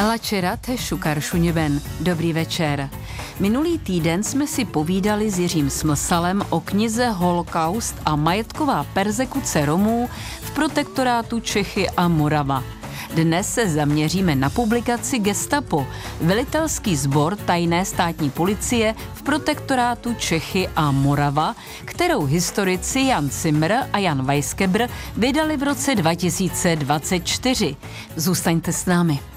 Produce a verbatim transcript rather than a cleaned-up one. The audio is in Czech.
Lačera te šukar šuněben. Dobrý večer. Minulý týden jsme si povídali s Jiřím Smlsalem o knize Holokaust a majetková perzekuce Romů v protektorátu Čechy a Morava. Dnes se zaměříme na publikaci Gestapo, velitelský sbor tajné státní policie v protektorátu Čechy a Morava, kterou historici Jan Zimmer a Jan Weisgeber vydali v roce dva tisíce dvacet čtyři. Zůstaňte s námi.